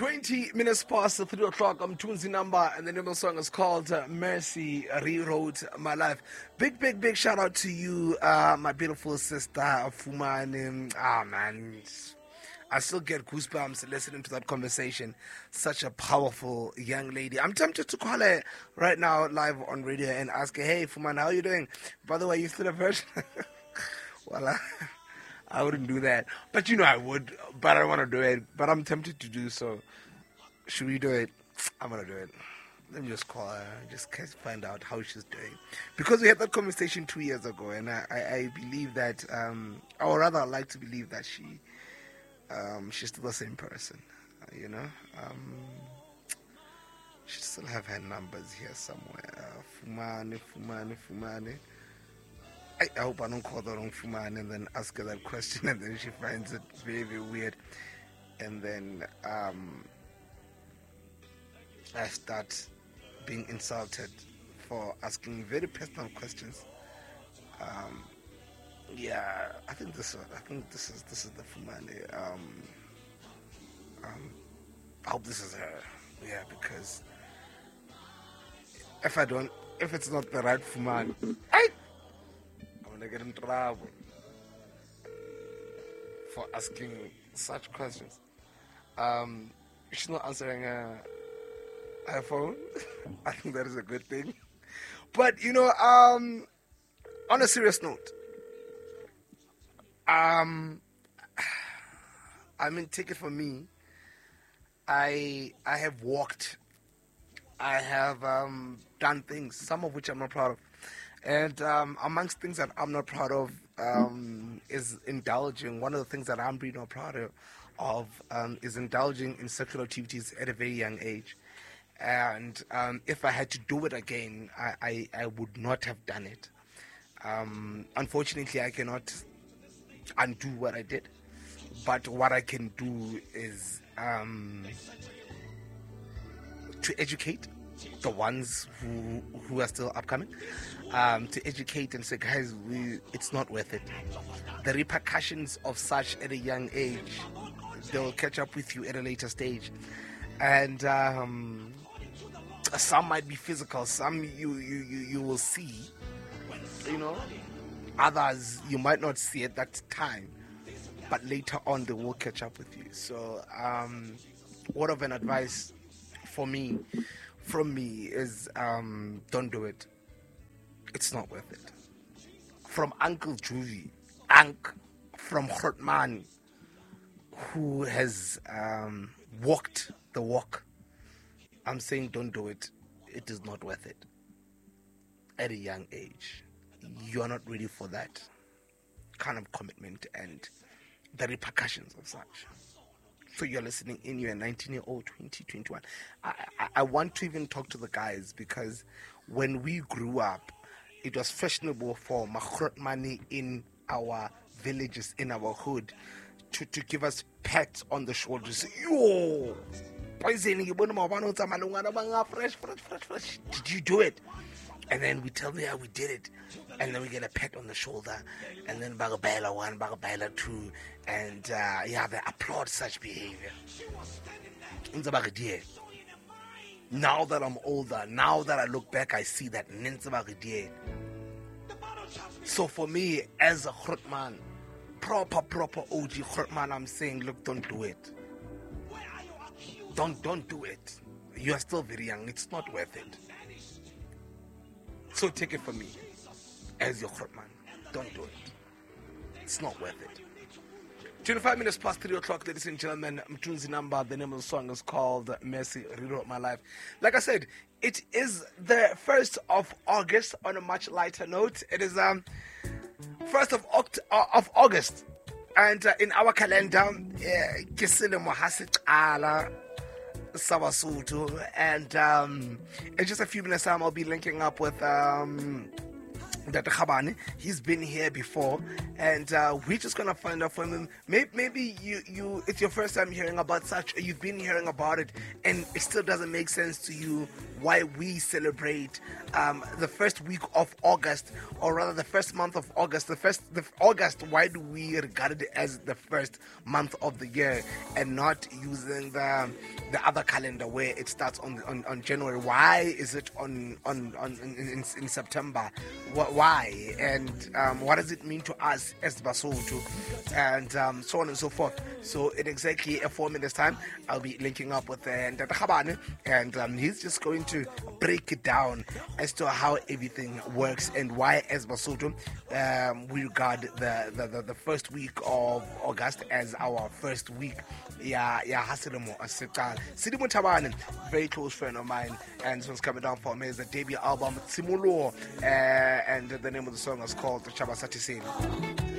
20 minutes past 3 o'clock. I'm Tunzi Number, and the name of the song is called Mercy Rewrote My Life. Big shout out to you, my beautiful sister, Fumane. Man, I still get goosebumps listening to that conversation. Such a powerful young lady. I'm tempted to call her right now live on radio and ask her, hey, Fumane, how are you doing? By the way, you still a virgin? Well, I wouldn't do that. But you know I would, but I don't want to do it. But I'm tempted to do so. Should we do it? I'm going to do it. Let me just call her, just find out how she's doing. Because we had that conversation 2 years ago, and I believe that, or rather I'd like to believe that she's still the same person, you know. She still have her numbers here somewhere. Fumane. I hope I don't call the wrong Fumane and then ask her that question, and then she finds it very, very weird. And then I start being insulted for asking very personal questions. Yeah, I think this is the Fumane. I hope this is her. Yeah, because if it's not the right Fumane, I'm gonna get in trouble for asking such questions. She's not answering her phone. I think that is a good thing. But you know, on a serious note, I mean, take it from me. I have walked. I have done things, some of which I'm not proud of. And amongst things that I'm not proud of is indulging. One of the things that I'm really not proud of is indulging in sexual activities at a very young age. And if I had to do it again, I would not have done it. Unfortunately, I cannot undo what I did. But what I can do is to educate the ones who are still upcoming, to educate and say, guys, it's not worth it. The repercussions of such at a young age, they'll catch up with you at a later stage. And some might be physical, some you will see, you know. Others you might not see at that time, but later on they will catch up with you. So word of an advice from me is don't do it. It's not worth it. From Uncle Juvie, from Grootman, who has walked the walk, I'm saying don't do it. It is not worth it. At a young age, you are not ready for that kind of commitment and the repercussions of such. So you're listening in, you're a 19-year-old, 20, 21. I want to even talk to the guys, because when we grew up, it was fashionable for Grootman in our villages, in our hood, to give us pats on the shoulders. Yo! Poison, fresh. Did you do it? And then we tell them, yeah, we did it. And then we get a pat on the shoulder. And then Bagabaila 1, Bagabaila 2. And they applaud such behavior. Now that I'm older, now that I look back, I see that. So for me, as a Grootman, proper OG Grootman, I'm saying, look, don't do it. Don't do it. You are still very young. It's not worth it. So take it from me, as your Grootman, don't do it. It's not worth it. 25 minutes past 3 o'clock, ladies and gentlemen. Mtunzi Number. The name of the song is called Mercy Rewrote My Life. Like I said, it is the 1st of August. On a much lighter note, it is 1st of August, and in our calendar, and in just a few minutes time, I'll be linking up with That Khabane, he's been here before, and we're just gonna find out from him. Maybe you it's your first time hearing about such, or you've been hearing about it, and it still doesn't make sense to you why we celebrate the first week of August, or rather the first month of August. The August. Why do we regard it as the first month of the year and not using the other calendar where it starts on January? Why is it in September? Why, and what does it mean to us as Basotho, and so on and so forth. So in exactly 4 minutes time, I'll be linking up with Ndata Khabane, and he's just going to break it down as to how everything works and why as Basotho we regard the first week of August as our first week. Hasilemo Sidimo Tabane, very close friend of mine, and this one's coming down for me is the debut album Simulo, and the name of the song is called Chaba Satisini.